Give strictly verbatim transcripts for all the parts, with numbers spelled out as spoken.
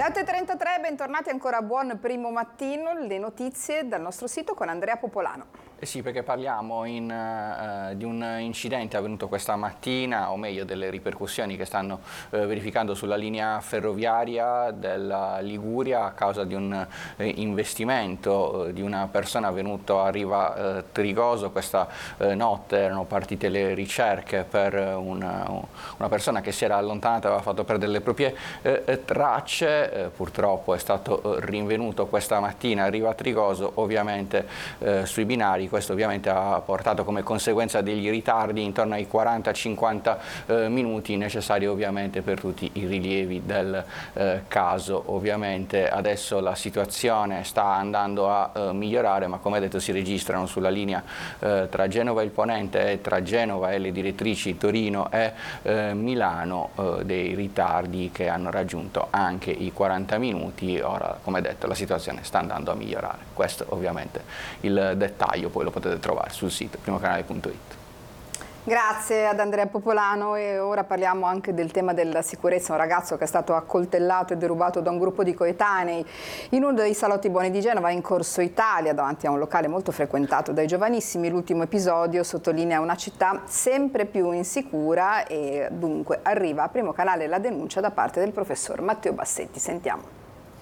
Le otto e trentatré, bentornati ancora a buon primo mattino, le notizie dal nostro sito con Andrea Popolano. Eh sì, perché parliamo in, uh, di un incidente avvenuto questa mattina, o meglio delle ripercussioni che stanno uh, verificando sulla linea ferroviaria della Liguria a causa di un uh, investimento uh, di una persona venuto a Riva uh, Trigoso. Questa uh, notte erano partite le ricerche per una, una persona che si era allontanata, aveva fatto perdere le proprie uh, tracce, uh, purtroppo è stato uh, rinvenuto questa mattina a Riva Trigoso, ovviamente uh, sui binari. Questo ovviamente ha portato come conseguenza degli ritardi intorno ai quaranta cinquanta eh, minuti necessari ovviamente per tutti i rilievi del eh, caso. Ovviamente adesso la situazione sta andando a eh, migliorare, ma come detto si registrano sulla linea eh, tra Genova e il Ponente e tra Genova e le direttrici Torino e eh, Milano eh, dei ritardi che hanno raggiunto anche i quaranta minuti. Ora, come detto, la situazione sta andando a migliorare. Questo ovviamente il dettaglio, poi lo potete trovare sul sito primocanale punto it. Grazie ad Andrea Popolano, e ora parliamo anche del tema della sicurezza. Un ragazzo che è stato accoltellato e derubato da un gruppo di coetanei in uno dei salotti buoni di Genova in Corso Italia, davanti a un locale molto frequentato dai giovanissimi. L'ultimo episodio sottolinea una città sempre più insicura e dunque arriva a Primo Canale la denuncia da parte del professor Matteo Bassetti. Sentiamo.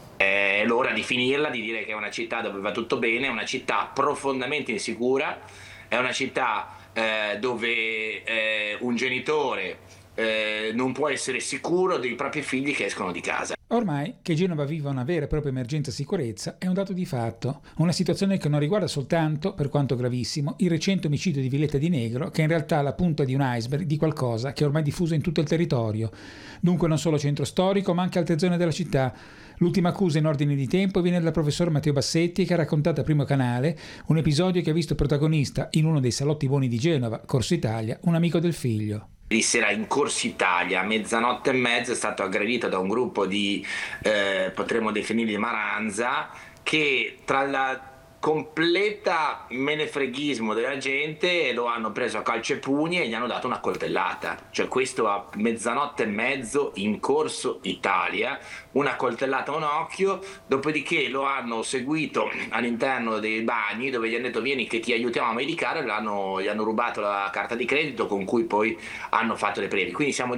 È l'ora di finirla, di dire che è una città dove va tutto bene, è una città profondamente insicura, è una città eh, dove eh, un genitore eh, non può essere sicuro dei propri figli che escono di casa. Ormai che Genova viva una vera e propria emergenza sicurezza è un dato di fatto, una situazione che non riguarda soltanto, per quanto gravissimo, il recente omicidio di Villetta di Negro, che è in realtà la punta di un iceberg di qualcosa che è ormai diffuso in tutto il territorio, dunque non solo centro storico ma anche altre zone della città. L'ultima accusa in ordine di tempo viene dal professor Matteo Bassetti, che ha raccontato a Primo Canale un episodio che ha visto protagonista in uno dei salotti buoni di Genova, Corso Italia, un amico del figlio. Ieri sera in Corso Italia, a mezzanotte e mezza, è stato aggredito da un gruppo di, eh, potremmo definirli maranza, che tra la completa menefreghismo della gente lo hanno preso a calci e pugni e gli hanno dato una coltellata. Cioè questo a mezzanotte e mezzo in Corso Italia, una coltellata a un occhio, dopodiché lo hanno seguito all'interno dei bagni dove gli hanno detto vieni che ti aiutiamo a medicare, l'hanno, gli hanno rubato la carta di credito con cui poi hanno fatto le prelievi. Quindi siamo